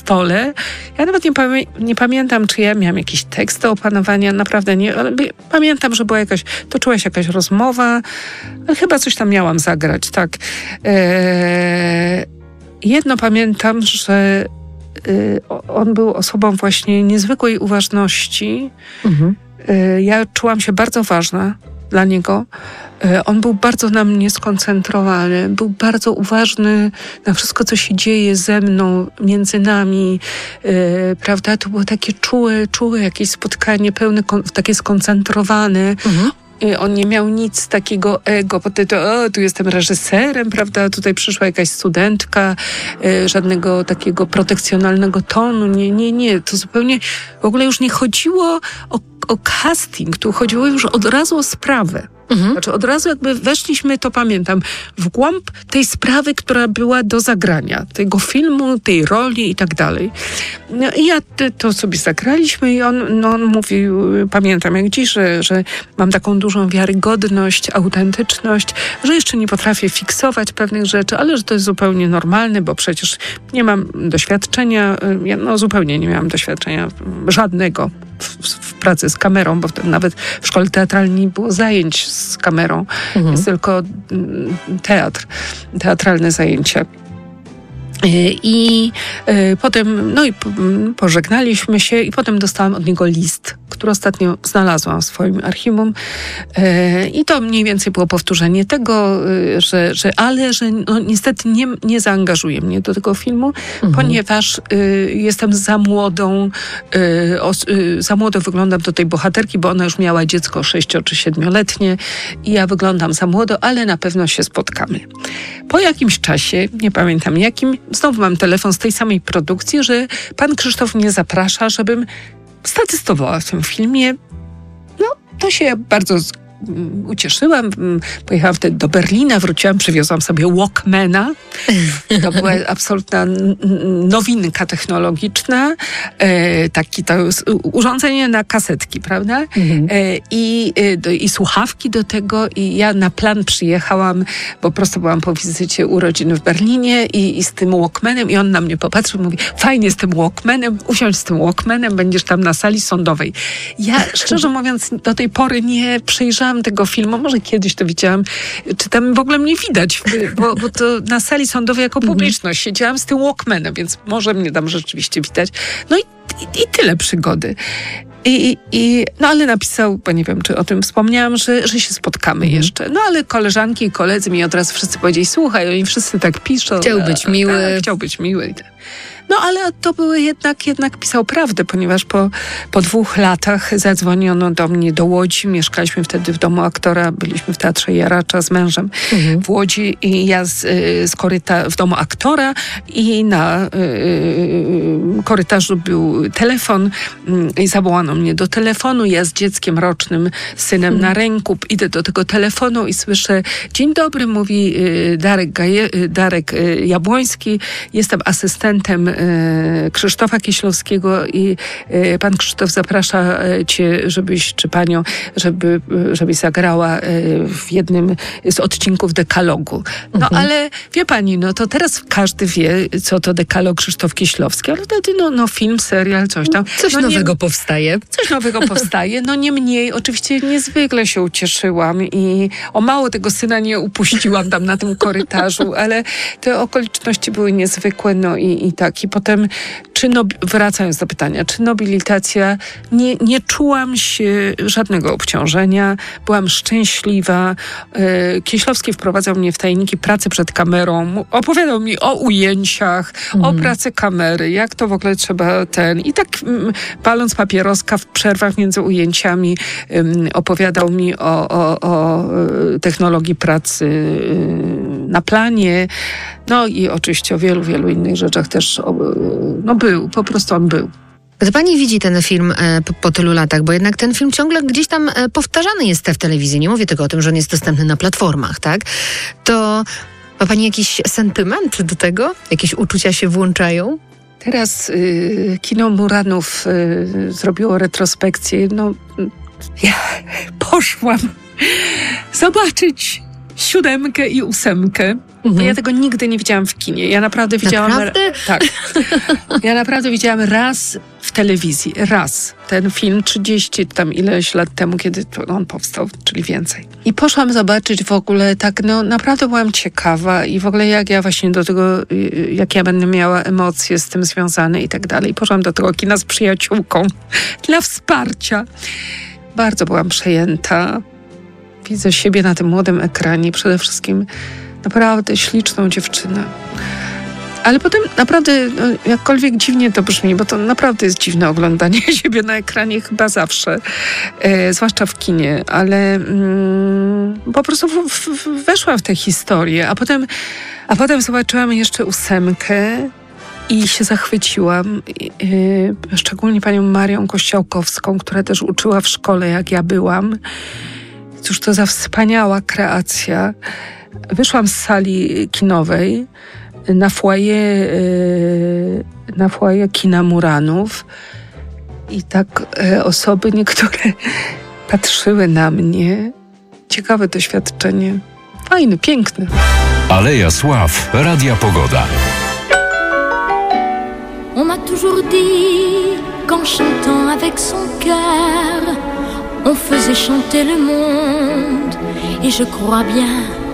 stole. Ja nawet nie pamiętam, czy ja miałam jakiś tekst do opanowania, naprawdę nie, ale pamiętam, że była toczyła się jakaś rozmowa, ale chyba coś tam miałam zagrać, tak. Jedno pamiętam, że on był osobą właśnie niezwykłej uważności. Ja czułam się bardzo ważna dla niego. On był bardzo na mnie skoncentrowany, był bardzo uważny na wszystko, co się dzieje ze mną, między nami, prawda? To było takie czułe jakieś spotkanie, pełne, takie skoncentrowane. On nie miał nic takiego ego, bo tu jestem reżyserem, prawda, tutaj przyszła jakaś studentka, żadnego takiego protekcjonalnego tonu, nie, to zupełnie w ogóle już nie chodziło o casting, tu chodziło już od razu o sprawę. Znaczy od razu jakby weszliśmy, to pamiętam, w głąb tej sprawy, która była do zagrania, tego filmu, tej roli i tak dalej. No i ja to sobie zagraliśmy i on mówił, pamiętam jak dziś, że mam taką dużą wiarygodność, autentyczność, że jeszcze nie potrafię fiksować pewnych rzeczy, ale że to jest zupełnie normalne, bo przecież nie mam doświadczenia, zupełnie nie miałam doświadczenia żadnego w pracy z kamerą, bo wtedy nawet w szkole teatralnej nie było zajęć z kamerą. Jest tylko teatralne zajęcia. I potem, pożegnaliśmy się i potem dostałam od niego list, który ostatnio znalazłam w swoim archiwum. I to mniej więcej było powtórzenie tego, że niestety nie zaangażuje mnie do tego filmu, ponieważ jestem za młodą, za młodo wyglądam do tej bohaterki, bo ona już miała dziecko 6- czy 7-letnie i ja wyglądam za młodo, ale na pewno się spotkamy. Po jakimś czasie, nie pamiętam jakim, znowu mam telefon z tej samej produkcji, że pan Krzysztof mnie zaprasza, żebym statystowała w tym filmie. No, to się bardzo ucieszyłam. Pojechałam wtedy do Berlina, wróciłam, przywiozłam sobie Walkmana. To była absolutna nowinka technologiczna. To urządzenie na kasetki, prawda? I słuchawki do tego. I ja na plan przyjechałam, bo prosto byłam po wizycie urodzin w Berlinie i z tym Walkmanem. I on na mnie popatrzył, mówi, fajnie z tym Walkmanem, usiądź z tym Walkmanem, będziesz tam na sali sądowej. Ja, szczerze mówiąc, do tej pory nie przejrzałam tego filmu, może kiedyś to widziałam, czy tam w ogóle mnie widać, bo to na sali sądowej jako publiczność siedziałam z tym Walkmanem, więc może mnie tam rzeczywiście widać. No i tyle przygody. Ale napisał, bo nie wiem, czy o tym wspomniałam, że się spotkamy jeszcze. No ale koleżanki i koledzy mi od razu wszyscy powiedzieli, słuchaj, oni wszyscy tak piszą. Chciał być miły. Chciał być miły. No ale to były jednak pisał prawdę, ponieważ po 2 latach zadzwoniono do mnie do Łodzi. Mieszkaliśmy wtedy w domu aktora, byliśmy w Teatrze Jaracza z mężem w Łodzi i ja w domu aktora i na korytarzu był telefon i zawołano mnie do telefonu. Ja z dzieckiem rocznym, synem na ręku, idę do tego telefonu i słyszę, dzień dobry, mówi Darek Jabłoński, jestem asystentem Krzysztofa Kieślowskiego i pan Krzysztof zaprasza cię, czy panią, żebyś zagrała w jednym z odcinków Dekalogu. No ale wie pani, to teraz każdy wie, co to Dekalog Krzysztof Kieślowski, ale wtedy film, serial, coś tam. Coś nowego powstaje. Coś nowego powstaje. Niemniej, oczywiście niezwykle się ucieszyłam i o mało tego syna nie upuściłam tam na tym korytarzu, ale te okoliczności były niezwykłe, i tak. I potem, wracając do pytania, czy nobilitacja, nie czułam się żadnego obciążenia, byłam szczęśliwa. Kieślowski wprowadzał mnie w tajniki pracy przed kamerą, opowiadał mi o ujęciach, o pracy kamery, jak to w ogóle trzeba i tak paląc papieroska w przerwach między ujęciami opowiadał mi o technologii pracy na planie, i oczywiście o wielu, wielu innych rzeczach też po prostu on był. Gdy pani widzi ten film po tylu latach, bo jednak ten film ciągle gdzieś tam powtarzany jest w telewizji, nie mówię tylko o tym, że on jest dostępny na platformach, tak? To ma pani jakiś sentyment do tego? Jakieś uczucia się włączają? Teraz kino Muranów zrobiło retrospekcję. Ja poszłam zobaczyć 7 i 8. Ja tego nigdy nie widziałam w kinie. Ja naprawdę widziałam... Naprawdę? Tak. Ja naprawdę widziałam raz w telewizji. Raz. Ten film 30 tam ileś lat temu, kiedy on powstał, czyli więcej. I poszłam zobaczyć w ogóle tak, naprawdę byłam ciekawa i w ogóle jak ja właśnie do tego, jak ja będę miała emocje z tym związane i tak dalej. Poszłam do tego kina z przyjaciółką dla wsparcia. Bardzo byłam przejęta. Widzę siebie na tym młodym ekranie. Przede wszystkim naprawdę śliczną dziewczynę. Ale potem naprawdę, jakkolwiek dziwnie to brzmi, bo to naprawdę jest dziwne oglądanie siebie na ekranie chyba zawsze, zwłaszcza w kinie, ale po prostu weszłam w tę historię, a potem zobaczyłam jeszcze 8 i się zachwyciłam. Szczególnie panią Marią Kościołkowską, która też uczyła w szkole, jak ja byłam. Cóż to za wspaniała kreacja. Wyszłam z sali kinowej na foyer kina Muranów i tak osoby niektóre patrzyły na mnie. Ciekawe doświadczenie. Fajne, piękne. Aleja Sław, Radia Pogoda. On m'a toujours dit qu'en chantant avec son cœur, on faisait chanter le monde. Et je crois bien